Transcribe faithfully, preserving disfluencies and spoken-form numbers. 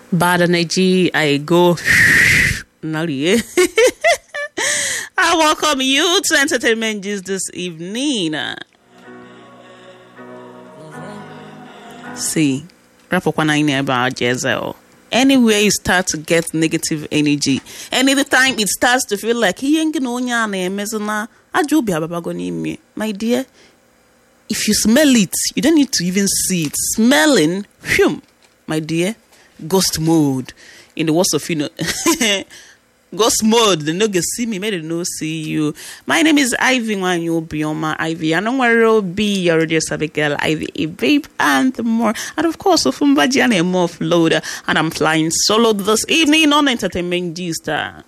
Bad energy, I go. I welcome you to Entertainment Gist this evening. See, rap up about Jezzel. Anywhere you start to get negative energy, and every time it starts to feel like he ain't gonna my dear, if you smell it, you don't need to even see it. Smelling, phew, my dear, ghost mode. In the words of you know, ghost mode. They no go see me, maybe they no see you. My name is Ivy. When you be on my Ivy, I know where you'll be. Your radio savvy girl, Ivy, a babe, and more. And of course, Ofumbaji and a more floater. And I'm flying solo this evening on Entertainment Gist.